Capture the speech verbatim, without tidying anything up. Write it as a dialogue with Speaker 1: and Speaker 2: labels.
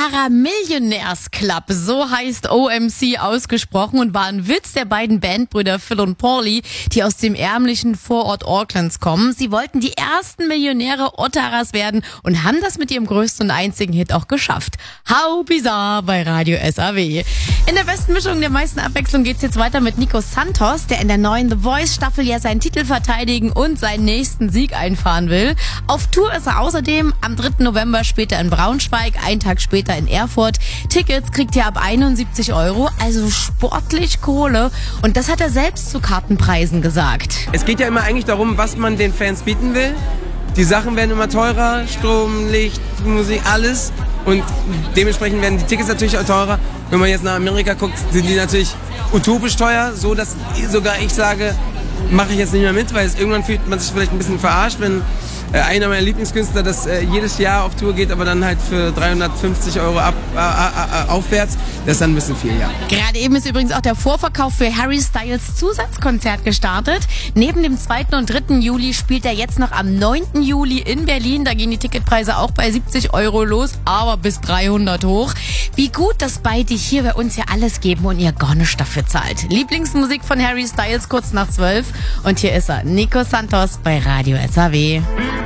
Speaker 1: Otara Millionaires Club, so heißt O M C ausgesprochen und war ein Witz der beiden Bandbrüder Phil und Paulie, die aus dem ärmlichen Vorort Aucklands kommen. Sie wollten die ersten Millionäre Ottaras werden und haben das mit ihrem größten und einzigen Hit auch geschafft. How bizarre bei Radio S A W. In der besten Mischung der meisten Abwechslung geht's jetzt weiter mit Nico Santos, der in der neuen The Voice Staffel ja seinen Titel verteidigen und seinen nächsten Sieg einfahren will. Auf Tour ist er außerdem am dritten November später in Braunschweig, einen Tag später in Erfurt. Tickets kriegt ihr ab einundsiebzig Euro, also sportlich Kohle. Und das hat er selbst zu Kartenpreisen gesagt.
Speaker 2: Es geht ja immer eigentlich darum, was man den Fans bieten will. Die Sachen werden immer teurer, Strom, Licht, Musik, alles. Und dementsprechend werden die Tickets natürlich auch teurer. Wenn man jetzt nach Amerika guckt, sind die natürlich utopisch teuer, so dass sogar ich sage, mache ich jetzt nicht mehr mit, weil es irgendwann fühlt man sich vielleicht ein bisschen verarscht, wenn äh, einer meiner Lieblingskünstler das äh, jedes Jahr auf Tour geht, aber dann halt für dreihundertfünfzig Euro ab, äh, äh, aufwärts. Das ist dann ein bisschen viel, ja.
Speaker 1: Gerade eben ist übrigens auch der Vorverkauf für Harry Styles Zusatzkonzert gestartet. Neben dem zweiten und dritten Juli spielt er jetzt noch am neunten Juli in Berlin. Da gehen die Ticketpreise auch bei siebzig Euro los, aber bis dreihundert hoch. Wie gut, dass beide hier bei uns ja alles geben und ihr gar nichts dafür zahlt. Lieblingsmusik von Harry Styles kurz nach zwölf. Und hier ist er, Nico Santos bei Radio S A W.